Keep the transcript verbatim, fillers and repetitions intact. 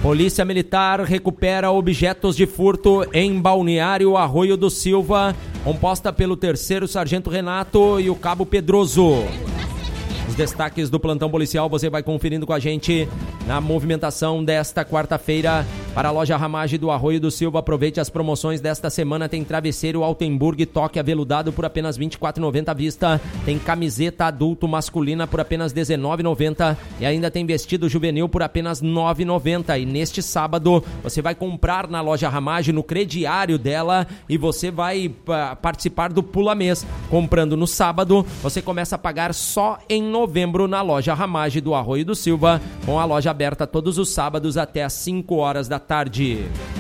Polícia Militar recupera objetos de furto em Balneário Arroio do Silva, composta pelo terceiro Sargento Renato e o Cabo Pedroso. Os destaques do plantão policial você vai conferindo com a gente na movimentação desta quarta-feira para a loja Ramage do Arroio do Silva. Aproveite as promoções desta semana. Tem travesseiro Altenburg toque aveludado por apenas vinte e quatro reais e noventa centavos à vista. Tem camiseta adulto masculina por apenas dezenove reais e noventa centavos e ainda tem vestido juvenil por apenas nove reais e noventa centavos. E neste sábado você vai comprar na loja Ramage, no crediário dela, e você vai uh, participar do Pula Mês. Comprando no sábado, você começa a pagar só em novembro na loja Ramage do Arroio do Silva, com a loja aberta todos os sábados até às cinco horas da tarde.